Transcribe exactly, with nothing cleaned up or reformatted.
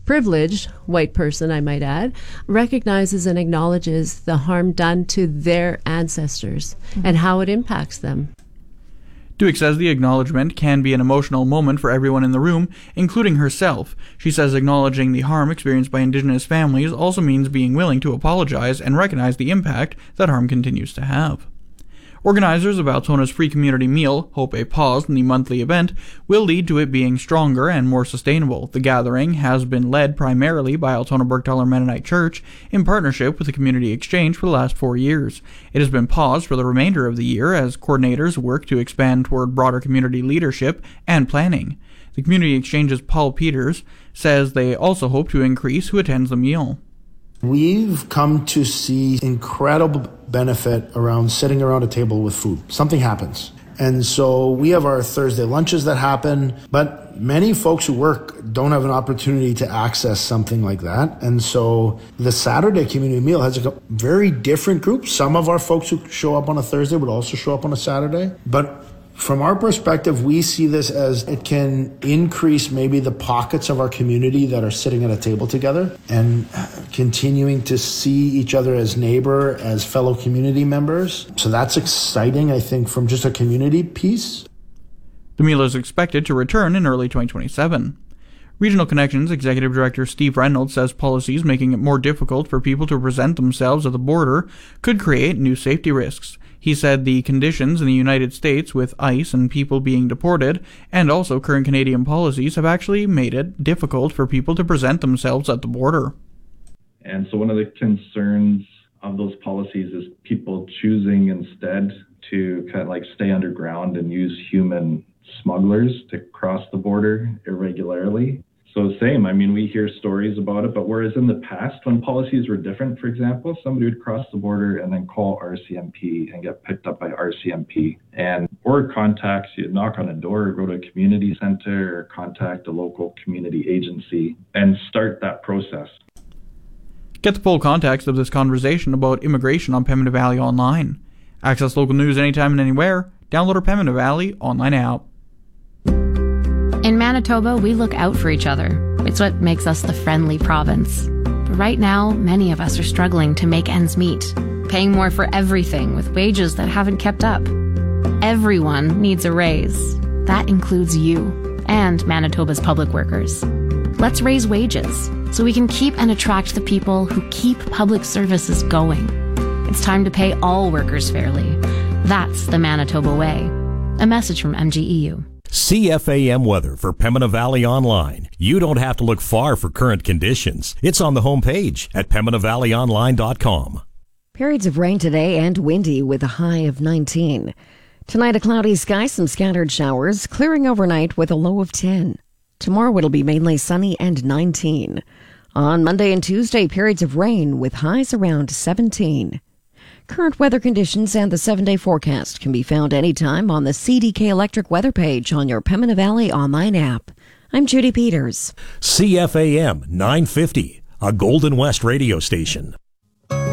privileged white person, I might add, recognizes and acknowledges the harm done to their ancestors mm-hmm. and how it impacts them. Duick says the acknowledgement can be an emotional moment for everyone in the room, including herself. She says acknowledging the harm experienced by Indigenous families also means being willing to apologize and recognize the impact that harm continues to have. Organizers of Altona's free community meal hope a pause in the monthly event will lead to it being stronger and more sustainable. The gathering has been led primarily by Altona Burgthaler Mennonite Church in partnership with the Community Exchange for the last four years. It has been paused for the remainder of the year as coordinators work to expand toward broader community leadership and planning. The Community Exchange's Paul Peters says they also hope to increase who attends the meal. We've come to see incredible benefit around sitting around a table with food. Something happens. And so we have our Thursday lunches that happen, but many folks who work don't have an opportunity to access something like that. And so the Saturday community meal has a very different group. Some of our folks who show up on a Thursday would also show up on a Saturday. But from our perspective, we see this as it can increase maybe the pockets of our community that are sitting at a table together and continuing to see each other as neighbor, as fellow community members. So that's exciting, I think, from just a community piece. The meal is expected to return in early twenty twenty-seven. Regional Connections Executive Director Steve Reynolds says policies making it more difficult for people to present themselves at the border could create new safety risks. He said the conditions in the United States with ICE and people being deported, and also current Canadian policies, have actually made it difficult for people to present themselves at the border. And so one of the concerns of those policies is people choosing instead to kind of like stay underground and use human smugglers to cross the border irregularly. So same, I mean, we hear stories about it, but whereas in the past when policies were different, for example, somebody would cross the border and then call R C M P and get picked up by R C M P. And or contacts, you'd knock on a door, or go to a community center, or contact a local community agency and start that process. Get the full context of this conversation about immigration on Pembina Valley Online. Access local news anytime and anywhere. Download our Pembina Valley online app. In Manitoba, we look out for each other. It's what makes us the friendly province. But right now, many of us are struggling to make ends meet, paying more for everything with wages that haven't kept up. Everyone needs a raise. That includes you and Manitoba's public workers. Let's raise wages so we can keep and attract the people who keep public services going. It's time to pay all workers fairly. That's the Manitoba way. A message from M G E U. C F A M weather for Pembina Valley Online. You don't have to look far for current conditions. It's on the homepage at pembina valley online dot com. Periods of rain today and windy with a high of nineteen. Tonight, a cloudy sky, some scattered showers, clearing overnight with a low of ten. Tomorrow, it'll be mainly sunny and nineteen. On Monday and Tuesday, periods of rain with highs around seventeen. Current weather conditions and the seven-day forecast can be found anytime on the C D K Electric weather page on your Pembina Valley online app. I'm Judy Peters. C F A M nine fifty, a Golden West radio station.